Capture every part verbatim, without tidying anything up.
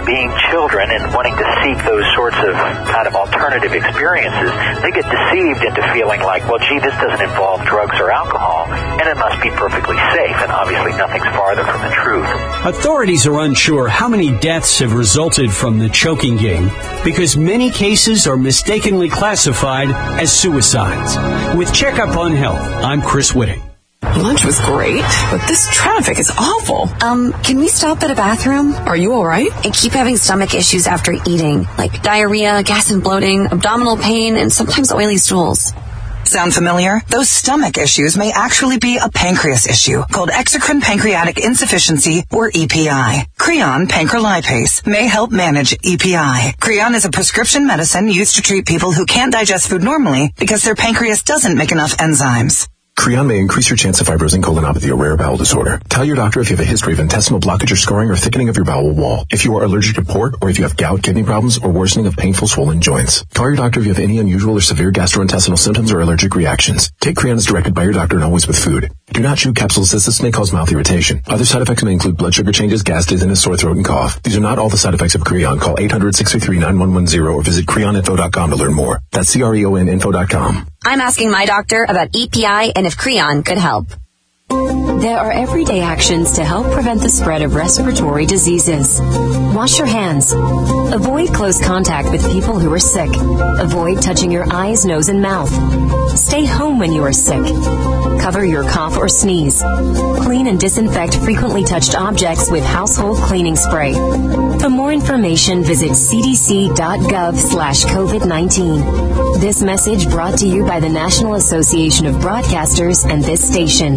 being children and wanting to seek those sorts of kind of alternative experiences, they get deceived into feeling like, well, gee, this doesn't involve drugs or alcohol, and it must be perfectly safe, and obviously nothing's farther from the truth. Authorities are unsure how many deaths have resulted from the choking game because many cases are mistakenly classified as suicides. With Checkup on Health, I'm Chris Whitting. Lunch was great, but this traffic is awful. Um, can we stop at a bathroom? Are you all right? I keep having stomach issues after eating, like diarrhea, gas and bloating, abdominal pain, and sometimes oily stools. Sound familiar? Those stomach issues may actually be a pancreas issue called exocrine pancreatic insufficiency, or E P I. Creon pancrelipase may help manage E P I. Creon is a prescription medicine used to treat people who can't digest food normally because their pancreas doesn't make enough enzymes. Creon may increase your chance of fibrosing colonopathy or rare bowel disorder. Tell your doctor if you have a history of intestinal blockage or scarring or thickening of your bowel wall, if you are allergic to pork, or if you have gout, kidney problems, or worsening of painful swollen joints. Call your doctor if you have any unusual or severe gastrointestinal symptoms or allergic reactions. Take Creon as directed by your doctor and always with food. Do not chew capsules as this may cause mouth irritation. Other side effects may include blood sugar changes, gas, dizziness, sore throat, and cough. These are not all the side effects of Creon. Call eight hundred, six three three, nine one one zero or visit creon info dot com to learn more. That's C R E O N info dot com. I'm asking my doctor about E P I and if Creon could help. There are everyday actions to help prevent the spread of respiratory diseases. Wash your hands. Avoid close contact with people who are sick. Avoid touching your eyes, nose, and mouth. Stay home when you are sick. Cover your cough or sneeze. Clean and disinfect frequently touched objects with household cleaning spray. For more information, visit c d c dot gov slash covid nineteen. This message brought to you by the National Association of Broadcasters and this station.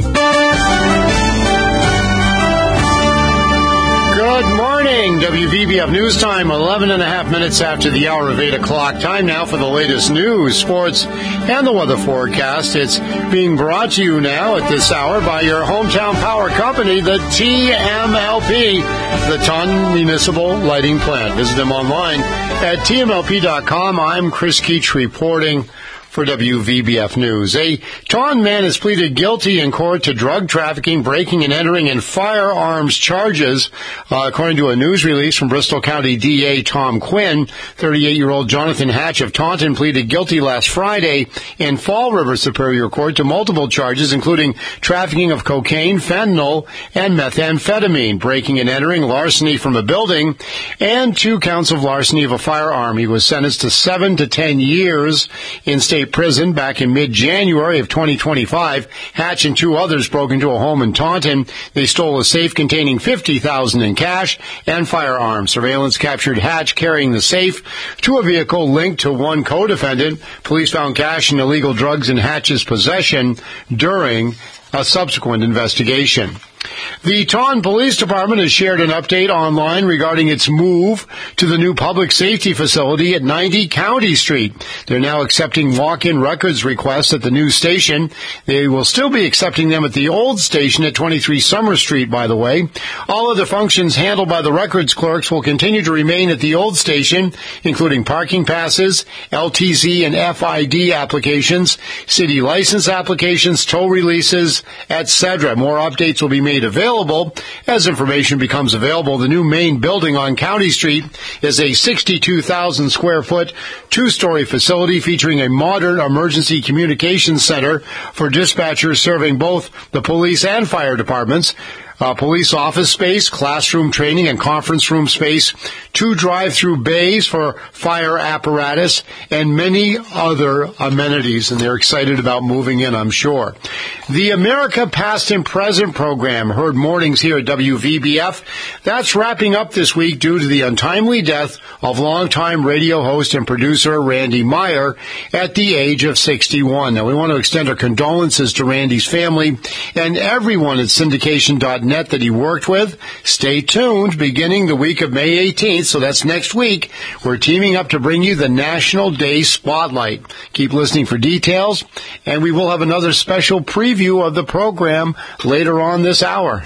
Good morning, W V B F News Time, eleven and a half minutes after the hour of eight o'clock. Time now for the latest news, sports, and the weather forecast. It's being brought to you now at this hour by your hometown power company, the T M L P, the Taunton Municipal Lighting Plant. Visit them online at T M L P dot com. I'm Chris Keach reporting for W V B F News. A Taunton man has pleaded guilty in court to drug trafficking, breaking and entering, and firearms charges, uh, according to a news release from Bristol County D A Tom Quinn. thirty-eight-year-old Jonathan Hatch of Taunton pleaded guilty last Friday in Fall River Superior Court to multiple charges, including trafficking of cocaine, fentanyl, and methamphetamine, breaking and entering, larceny from a building, and two counts of larceny of a firearm. He was sentenced to seven to ten years in state prison back in mid-January of twenty twenty-five. Hatch and two others broke into a home in Taunton. They stole a safe containing fifty thousand dollars in cash and firearms. Surveillance captured Hatch carrying the safe to a vehicle linked to one co-defendant. Police found cash and illegal drugs in Hatch's possession during a subsequent investigation. The Taunton Police Department has shared an update online regarding its move to the new public safety facility at ninety County Street. They're now accepting walk-in records requests at the new station. They will still be accepting them at the old station at twenty-three Summer Street, by the way. All other functions handled by the records clerks will continue to remain at the old station, including parking passes, L T Z and F I D applications, city license applications, tow releases, et cetera. More updates will be made available as information becomes available. The new main building on County Street is a sixty-two thousand square foot, two-story facility featuring a modern emergency communications center for dispatchers serving both the police and fire departments. Uh, police office space, classroom training and conference room space, two drive-through bays for fire apparatus, and many other amenities. And they're excited about moving in, I'm sure. The America Past and Present program heard mornings here at W V B F. That's wrapping up this week due to the untimely death of longtime radio host and producer Randy Meyer at the age of sixty-one. Now, we want to extend our condolences to Randy's family and everyone at syndication dot net that he worked with. Stay tuned. Beginning the week of May eighteenth, so that's next week, we're teaming up to bring you the National Day Spotlight. Keep listening for details, and we will have another special preview of the program later on this hour.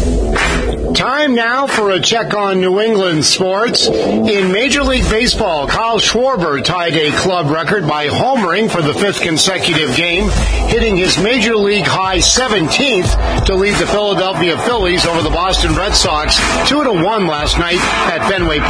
Time now for a check on New England sports. In Major League Baseball, Kyle Schwarber tied a club record by homering for the fifth consecutive game, hitting his Major League high seventeenth to lead the Philadelphia Phillies over the Boston Red Sox two to one last night at Fenway Park.